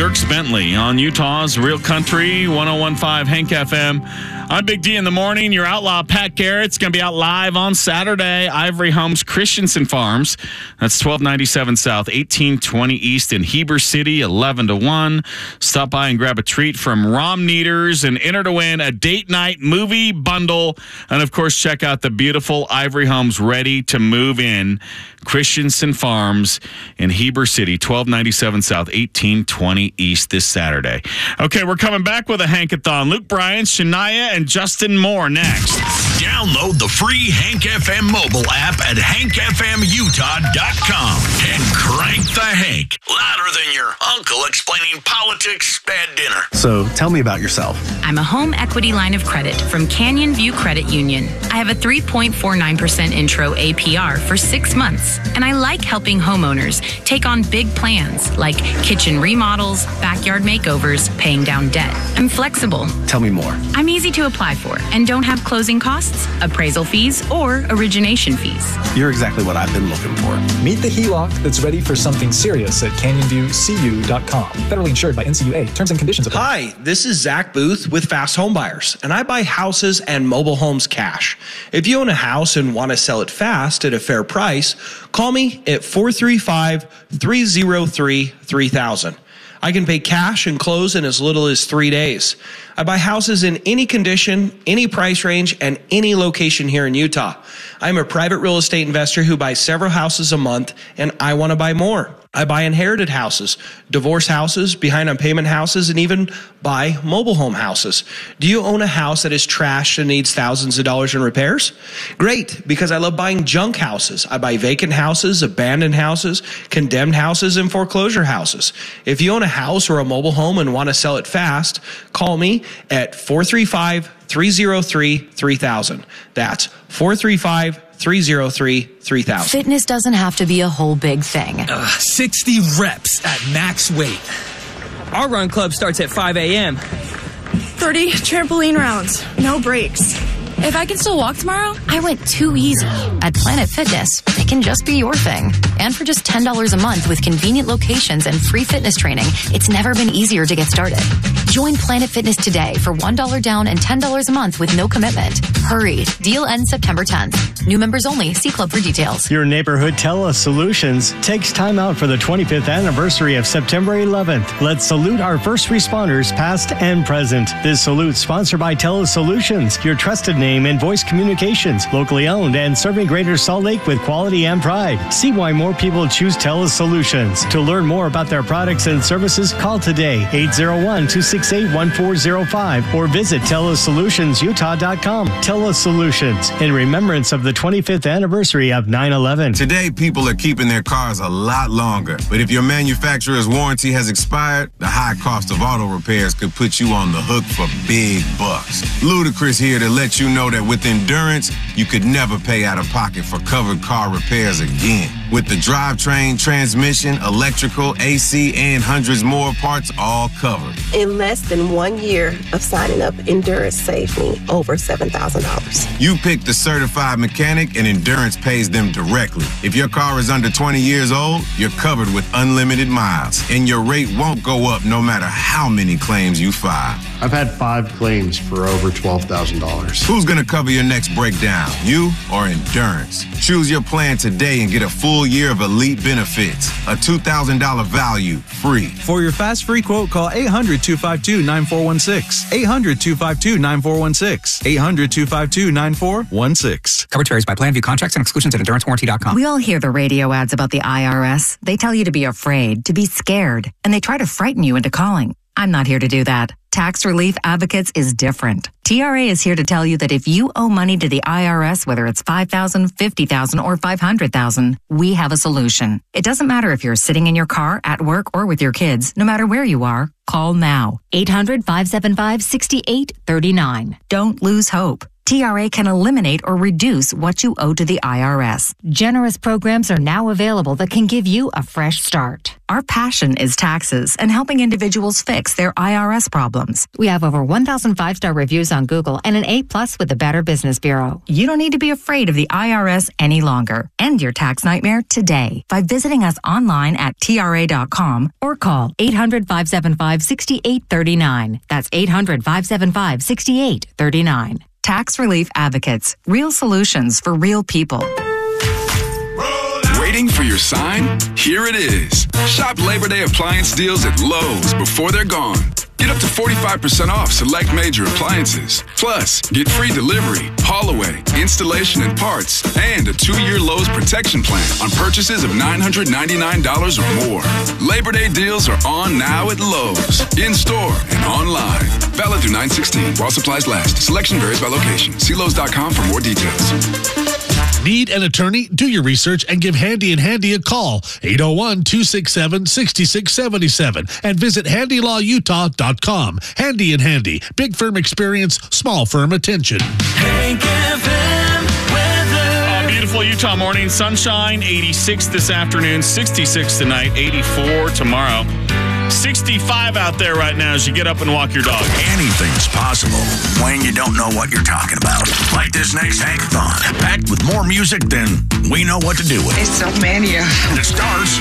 Dierks Bentley on Utah's Real Country 101.5 Hank FM. I'm Big D in the morning. Your outlaw, Pat Garrett's going to be out live on Saturday. Ivory Homes Christensen Farms. That's 1297 South, 1820 East in Heber City, 11 to 1. Stop by and grab a treat from Rom Neaters and enter to win a date night movie bundle. And, of course, check out the beautiful Ivory Homes ready to move in. Christensen Farms in Heber City, 1297 South, 1820 East this Saturday. Okay, we're coming back with a Hankathon. Luke Bryan, Shania, and Justin Moore next. Download the free Hank FM mobile app at hankfmutah.com and crank the Hank louder than your uncle explaining politics at dinner. So tell me about yourself. I'm a home equity line of credit from Canyon View Credit Union. I have a 3.49% intro APR for 6 months, and I like helping homeowners take on big plans like kitchen remodels, backyard makeovers, paying down debt. I'm flexible. Tell me more. I'm easy to apply for and don't have closing costs, appraisal fees, or origination fees. You're exactly what I've been looking for. Meet the HELOC that's ready for something serious at canyonviewcu.com. Federally insured by NCUA. Terms and conditions apply. Hi, this is Zach Booth with Fast Home Buyers, and I buy houses and mobile homes cash. If you own a house and want to sell it fast at a fair price, call me at 435-303-3000. I can pay cash and close in as little as 3 days. I buy houses in any condition, any price range, and any location here in Utah. I'm a private real estate investor who buys several houses a month, and I want to buy more. I buy inherited houses, divorce houses, behind on payment houses, and even buy mobile home houses. Do you own a house that is trashed and needs thousands of dollars in repairs? Great, because I love buying junk houses. I buy vacant houses, abandoned houses, condemned houses, and foreclosure houses. If you own a house or a mobile home and want to sell it fast, call me at 435-303-3000. That's 435-303-3000. Fitness doesn't have to be a whole big thing. 60 reps at max weight. Our run club starts at 5 a.m. 30 trampoline rounds, no breaks. If I can still walk tomorrow? I went too easy. At Planet Fitness, it can just be your thing. And for just $10 a month with convenient locations and free fitness training, it's never been easier to get started. Join Planet Fitness today for $1 down and $10 a month with no commitment. Hurry. Deal ends September 10th. New members only. See club for details. Your neighborhood TELUS Solutions takes time out for the 25th anniversary of September 11th. Let's salute our first responders, past and present. This salute sponsored by TELUS Solutions, your trusted name in voice communications, locally owned and serving Greater Salt Lake with quality and pride. See why more people choose TELUS Solutions. To learn more about their products and services, call today 801-268-1405 or visit TELUSSolutionsUtah.com. TELUS Solutions, in remembrance of the 25th anniversary of 9/11. Today, people are keeping their cars a lot longer. But if your manufacturer's warranty has expired, the high cost of auto repairs could put you on the hook for big bucks. Ludacris here to let you know that with Endurance, you could never pay out of pocket for covered car repairs again. With the drivetrain, transmission, electrical, AC, and hundreds more parts all covered. In less than 1 year of signing up, Endurance saved me over $7,000. You pick the certified mechanic and Endurance pays them directly. If your car is under 20 years old, you're covered with unlimited miles, and your rate won't go up no matter how many claims you file. I've had 5 claims for over $12,000. Who's going to cover your next breakdown, you or Endurance? Choose your plan today and get a full year of elite benefits. A $2,000 value, free. For your fast free quote, call 800-252-9416. 800-252-9416. 800-252-9416. Coverage varies by plan. View contracts and exclusions at EnduranceWarranty.com. We all hear the radio ads about the IRS. They tell you to be afraid, to be scared, and they try to frighten you into calling. I'm not here to do that. Tax Relief Advocates is different. TRA is here to tell you that if you owe money to the IRS, whether it's $5,000, $50,000, or $500,000, we have a solution. It doesn't matter if you're sitting in your car, at work, or with your kids. No matter where you are, call now. 800-575-6839. Don't lose hope. TRA can eliminate or reduce what you owe to the IRS. Generous programs are now available that can give you a fresh start. Our passion is taxes and helping individuals fix their IRS problems. We have over 1,000 5-star reviews on Google and an A+ with the Better Business Bureau. You don't need to be afraid of the IRS any longer. End your tax nightmare today by visiting us online at TRA.com or call 800-575-6839. That's 800-575-6839. Tax Relief Advocates. Real solutions for real people. Waiting for your sign? Here it is. Shop Labor Day appliance deals at Lowe's before they're gone. Get up to 45% off select major appliances. Plus, get free delivery, haul away, installation and parts, and a 2-year Lowe's protection plan on purchases of $999 or more. Labor Day deals are on now at Lowe's, in-store and online. Valid through 9/16 while supplies last. Selection varies by location. See Lowe's.com for more details. Need an attorney? Do your research and give Handy and Handy a call. 801-267-6677 and visit handylawutah.com. Handy and Handy. Big firm experience, small firm attention. Hank FM weather. Beautiful Utah morning. Sunshine, 86 this afternoon, 66 tonight, 84 tomorrow. 65 out there right now as you get up and walk your dog. Anything's possible when you don't know what you're talking about. Like this next Hankathon, packed with more music than we know what to do with. It's so mania. It starts